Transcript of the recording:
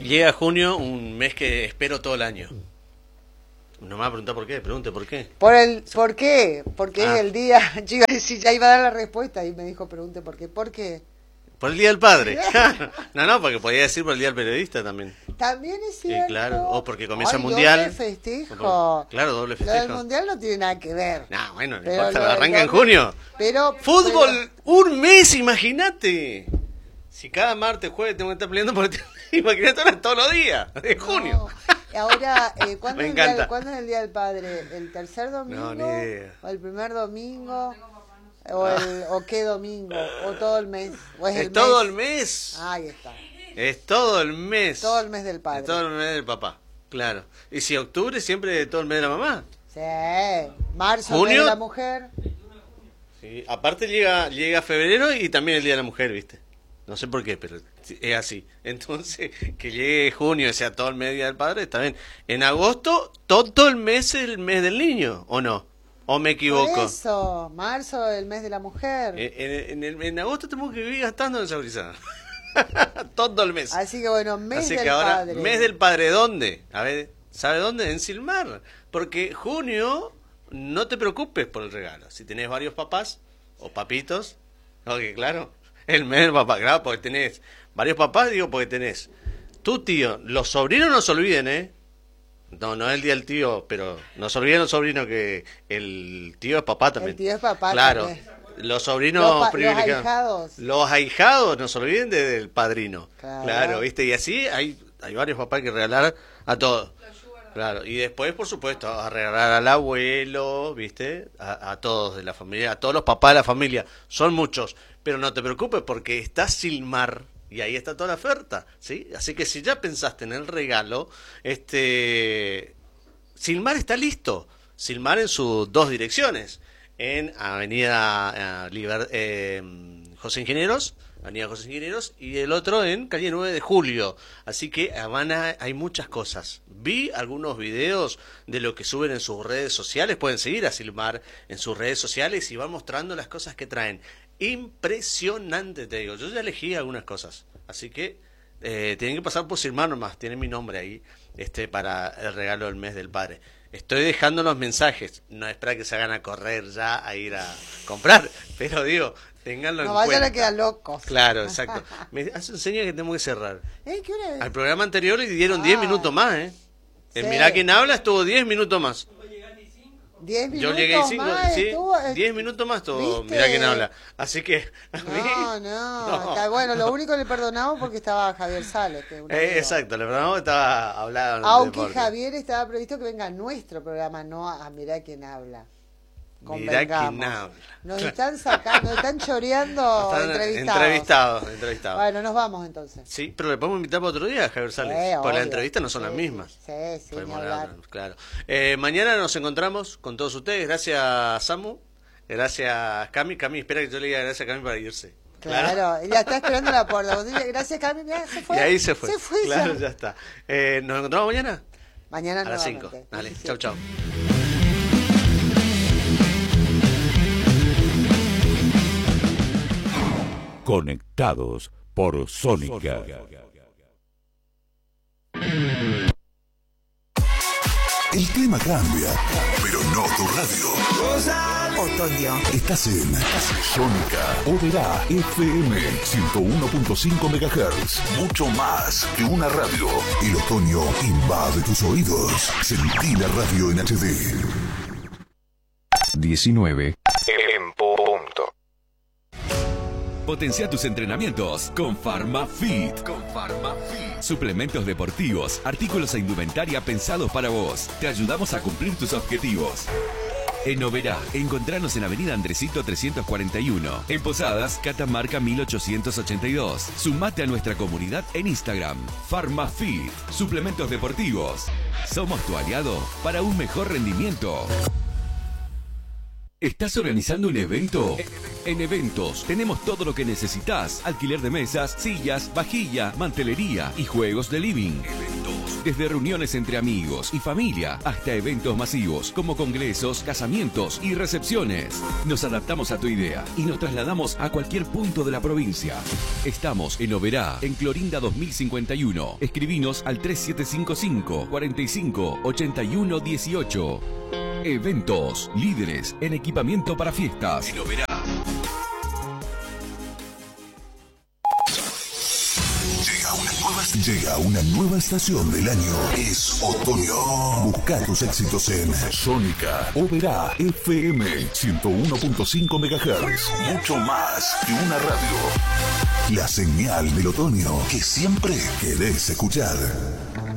Llega junio, un mes que espero todo el año. No me va a preguntar por qué, pregunte por qué. ¿Por qué? Porque es el día, yo iba a decir, ya iba a dar la respuesta y me dijo, pregunte por qué. ¿Por qué? Por el Día del Padre. No, porque podía decir por el Día del Periodista también. También es cierto. Claro, o porque comienza el Ay, Mundial. Doble festejo. Claro, doble Lo festejo. del Mundial no tiene nada que ver. No, bueno, no Pero importa, arranca en junio. Fútbol, un mes, imagínate. Si cada martes, jueves tengo que estar peleando por imagínate ahora todos los días, de junio. Ahora, ¿cuándo, Me es encanta. ¿cuándo es el Día del Padre? ¿El tercer domingo? No, ni idea. ¿O el primer domingo? ¿O qué domingo? ¿O todo el mes? ¿O es el todo mes? el mes. Ahí está. Es todo el mes. Todo el mes del padre. Es todo el mes del papá, claro. Y si octubre siempre es todo el mes de la mamá. Sí. Marzo, ¿Junio? mes de la mujer. Sí. Aparte llega febrero y también el Día de la Mujer, ¿viste? No sé por qué, pero es así. Entonces, que llegue junio, o sea, todo el mes del padre, está bien. En agosto, todo el mes es el mes del niño, ¿o no? ¿O me equivoco? Por eso, marzo, el mes de la mujer. En agosto tenemos que vivir gastando en Saborizada. Todo el mes. Así que bueno, mes Así del que ahora, padre. mes del padre, ¿dónde? A ver, ¿sabe dónde? En Silmar. Porque junio, no te preocupes por el regalo. Si tenés varios papás o papitos, que claro, el mes del papá, claro, porque tenés varios papás, digo, porque tenés tu tío, los sobrinos no se olviden, ¿eh? No es el día del tío, pero no se olviden los sobrinos que el tío es papá también. El tío es papá claro. también. Los sobrinos privilegiados. Los ahijados. Los ahijados, no se olviden del padrino. Claro, ¿viste? Y así hay varios papás que regalar a todos. Claro, y después, por supuesto, a regalar al abuelo, ¿viste? A todos de la familia, a todos los papás de la familia. Son muchos, pero no te preocupes porque está Silmar y ahí está toda la oferta, ¿sí? Así que si ya pensaste en el regalo, Silmar está listo. Silmar en sus dos direcciones. En Avenida José Ingenieros, y el otro en calle 9 de Julio. Así que hay muchas cosas. Vi algunos videos de lo que suben en sus redes sociales. Pueden seguir a Silmar en sus redes sociales y van mostrando las cosas que traen. Impresionante, te digo. Yo ya elegí algunas cosas. Así que tienen que pasar por Silmar nomás. Tienen mi nombre ahí para el regalo del mes del padre. Estoy dejando los mensajes, no es para que se hagan a correr ya a ir a comprar, pero digo, ténganlo en cuenta. No vayan a quedar locos. Claro, exacto. Me hace señal que tenemos que cerrar. ¿Qué hora es? Al programa anterior le dieron 10 minutos más, ¿eh? Sí. Mirá quién habla estuvo 10 minutos más. 10 minutos Yo llegué 5, más, sí, estuvo, 10 minutos más todo, ¿viste? mirá quién habla. Así que a mí... No. Está bueno, lo único que le perdonamos porque estaba Javier Sales. Que es un amigo. Exacto, le perdonamos que estaba hablando. Aunque Javier estaba previsto que venga a nuestro programa, no a Mirá quién habla. Mirá quién habla. Nos están sacando, nos están choreando entrevistados. Bueno, nos vamos entonces. Sí, pero le podemos invitar para otro día a Javier Sales. Porque las entrevistas no son las mismas. Sí, claro. Mañana nos encontramos con todos ustedes. Gracias, Samu. Gracias, Cami. Cami, espera que yo le diga gracias a Cami para irse. Claro, ella está esperando la puerta. Gracias, Cami, se fue. Y ahí se fue. Claro, ya. Ya está. ¿Nos encontramos mañana? Mañana a las 5. Dale, chau. Conectados por Sónica. El clima cambia, pero no tu radio. Otoño. Estás en Sónica. Oberá FM 101.5 MHz. Mucho más que una radio. El otoño invade tus oídos. Sentí la radio en HD. 19. En punto. Potencia tus entrenamientos con PharmaFit. Suplementos deportivos, artículos e indumentaria pensados para vos. Te ayudamos a cumplir tus objetivos. En Oberá, encontranos en Avenida Andresito 341. En Posadas, Catamarca 1882. Sumate a nuestra comunidad en Instagram. PharmaFit. Suplementos deportivos. Somos tu aliado para un mejor rendimiento. ¿Estás organizando un evento? En Eventos tenemos todo lo que necesitas. Alquiler de mesas, sillas, vajilla, mantelería y juegos de living. Eventos desde reuniones entre amigos y familia hasta eventos masivos como congresos, casamientos y recepciones. Nos adaptamos a tu idea y nos trasladamos a cualquier punto de la provincia. Estamos en Oberá, en Clorinda 2051. Escribinos al 3755 45 81 18. Eventos, líderes en equipamiento para fiestas. En Oberá. Llega una nueva estación del año. Es otoño. Busca tus éxitos en Sónica Oberá FM 101.5 MHz. Mucho más que una radio. La señal del otoño que siempre querés escuchar.